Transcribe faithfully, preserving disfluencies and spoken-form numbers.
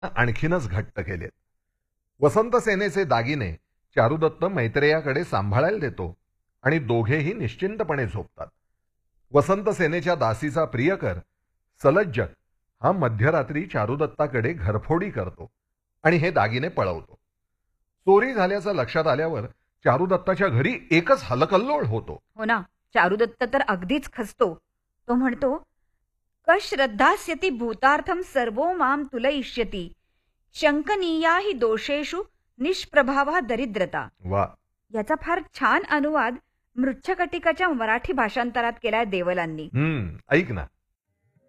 आणखीनच घट्ट केलेत. वसंत सेनेचे दागिने चारुदत्त मैत्रेयाकडे सांभाळायला देतो आणि दोघेही निश्चिंतपणे झोपतात. वसंत सेनेच्या दासीचा प्रियकर सलज्जक हा मध्यरात्री चारुदत्ताकडे घरफोडी करतो आणि हे दागिने पळवतो. चोरी झाल्याचं लक्षात आल्यावर चारुदत्ताच्या घरी एकच हलकल्लोळ होतो. हो ना, चारुदत्त तर अगदीच खचतो. तो म्हणतो, कश्रद्धास्यती भूतार्थम सर्वो माम तुलयिष्यती शंकनीया हि दोषेषु निष्प्रभावा दरिद्रता. वा, याचा फार छान अनुवाद मृच्छकटिकाच्या मराठी भाषांतरात केलाय देवलांनी. हम्म ऐक ना,